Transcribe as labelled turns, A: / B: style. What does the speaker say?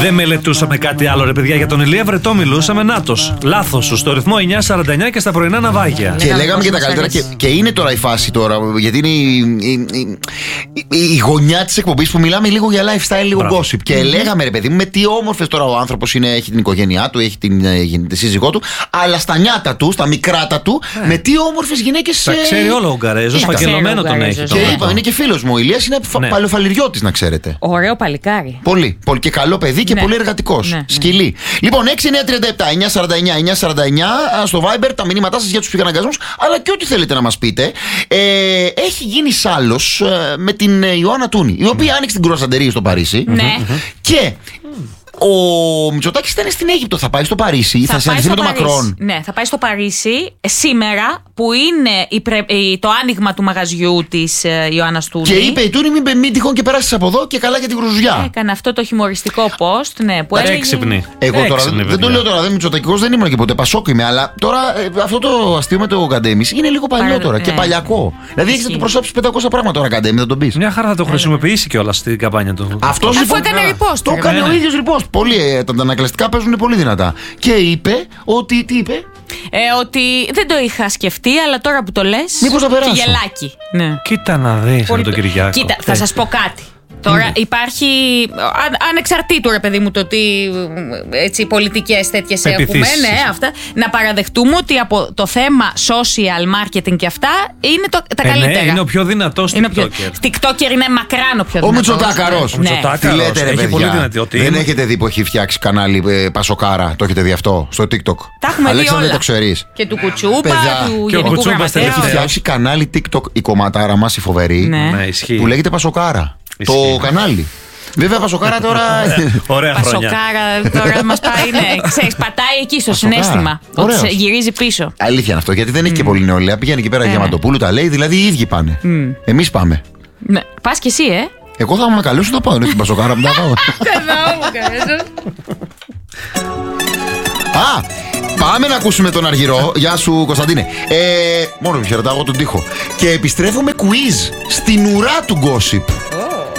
A: Δεν μελετούσαμε κάτι άλλο, ρε παιδιά. Για τον Ηλία Βρετό μιλούσαμε. Νάτος. Λάθος σου. Στο ρυθμό 949 και στα πρωινά ναυάγια.
B: Και λέγαμε και τα καλύτερα. Και είναι τώρα η φάση τώρα. Γιατί είναι η γωνιά της εκπομπής που μιλάμε λίγο για lifestyle, λίγο gossip. Και λέγαμε, ρε παιδί μου, με τι όμορφες τώρα ο άνθρωπος είναι. Έχει την οικογένειά του, έχει τη σύζυγό του. Αλλά στα νιάτα του, στα μικράτα του, με τι όμορφες γυναίκες.
A: Τα ξέρει όλο ο Ουγγαρέζος. Φακελωμένο τον έχει.
B: Και είπα, είναι και φίλος μου. Ο Ηλίας είναι παλαιοφαλιριώτης, να ξέρετε.
C: Ωραίο παλικάρι.
B: Πολύ. Και καλό παιδί και πολύ εργατικός. Σκυλί. Λοιπόν, 6-9-37-949-949 στο Viber τα μηνύματά σας για τους πηγαναγκασμούς, αλλά και ό,τι θέλετε να μας πείτε. Έχει γίνει σάλος με την Ιωάννα Τούνη, η οποία άνοιξε την κρουασαντερία στο Παρίσι. Και ο Μητσοτάκης ήταν στην Αίγυπτο. Θα πάει στο Παρίσι, θα συναντηθεί με τον Μακρόν.
C: Ναι, θα πάει στο Παρίσι σήμερα που είναι το άνοιγμα του μαγαζιού της Ιωάννας Τούνη.
B: Και είπε η Τούνη, μην τυχόν και περάσεις από εδώ και καλά για την κρουζιά.
C: Έκανε αυτό το χιουμοριστικό post. Ναι, που έλεγε.
A: Έξυπνη.
B: Εγώ τώρα δεν το λέω τώρα, δεν είμαι Μητσοτακικός, δεν ήμουν και ποτέ. Πασόκ είμαι, αλλά τώρα αυτό το αστείο με το Καντέμις είναι λίγο παλιό τώρα και παλιακό. Δηλαδή έχεις να του προσάψεις 500 πράγματα τώρα Καντέμι, θα τον πεις.
A: Μια χαρά θα το χρησιμοποιήσει κιόλας στην καμπάνια του.
B: Αφού
C: έκανε repost.
B: Το έκανε ο ίδιος repost. Πολύ, τα ανακλαστικά παίζουν πολύ δυνατά. Και είπε ότι. Τι είπε?
C: Ότι δεν το είχα σκεφτεί, αλλά τώρα που το λες.
B: Μήπως θα περάσω.
C: Και γελάκι. Ναι.
A: Κοίτα να δεις με τον Κυριάκο.
C: Κοίτα, θα σας πω κάτι. Τώρα υπάρχει, ανεξαρτήτου ρε παιδί μου το τι έτσι, πολιτικές τέτοιες έχουμε, ναι, αυτά, να παραδεχτούμε ότι από το θέμα social marketing και αυτά είναι τα καλύτερα.
A: Ναι, είναι ο πιο δυνατός TikToker.
C: TikToker είναι μακράν ο πιο δυνατός.
B: Ο Μητσοτάκαρος.
A: Τι
B: λέτε ρε παιδιά, δεν έχετε δει που έχει φτιάξει κανάλι Πασοκάρα, το έχετε δει αυτό στο TikTok?
C: Τα έχουμε δει όλα.
B: Το ξέρεις.
C: Και του Κουτσούπα, του
A: και
C: Γενικού Γραμματέα.
B: Έχει φτιάξει κανάλι TikTok η κομματάρα μας η φοβερή, που λέγεται Πασοκάρα. Το κανάλι. Βέβαια, Πασοκάρα τώρα.
A: Ωραία χρόνια.
C: Πασοκάρα τώρα μας πάει, ναι. Ξέρεις, πατάει εκεί στο συναίσθημα. Ότι γυρίζει πίσω.
B: Αλήθεια είναι αυτό, γιατί δεν έχει και πολύ νεολαία. Πηγαίνει εκεί πέρα Διαμαντοπούλου, τα λέει, δηλαδή οι ίδιοι πάνε. Εμείς πάμε.
C: Ναι. Πας κι εσύ,
B: Εγώ θα με καλέσω να πάω, στην Πασοκάρα μου να πάω. Πάμε να ακούσουμε τον Αργυρό. Γεια σου Κωνσταντίνε. Μόνο χαιρετάω τον τοίχο. Και επιστρέφω με quiz στην ουρά του gossip.